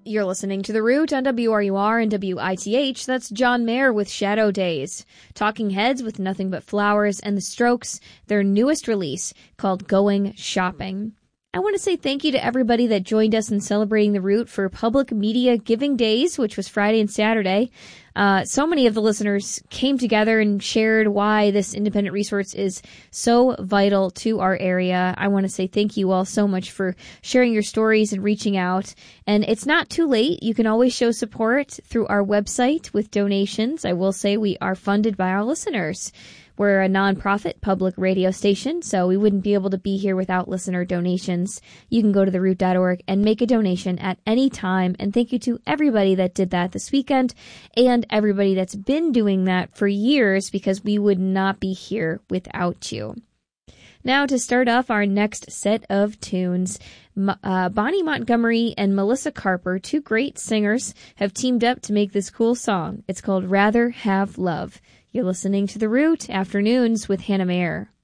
You're listening to The Root on WRUR and WITH. That's John Mayer with Shadow Days. Talking Heads with Nothing But Flowers, and The Strokes, their newest release called Going Shopping. I want to say thank you to everybody that joined us in celebrating The Root for Public Media Giving Days, which was Friday and Saturday. So many of the listeners came together and shared why this independent resource is so vital to our area. I want to say thank you all so much for sharing your stories and reaching out. And it's not too late. You can always show support through our website with donations. I will say we are funded by our listeners. We're a nonprofit public radio station, so we wouldn't be able to be here without listener donations. You can go to theroot.org and make a donation at any time. And thank you to everybody that did that this weekend and everybody that's been doing that for years, because we would not be here without you. Now, to start off our next set of tunes, Bonnie Montgomery and Melissa Carper, two great singers, have teamed up to make this cool song. It's called Rather Have Love. You're listening to The Root Afternoons with Hannah Mayer.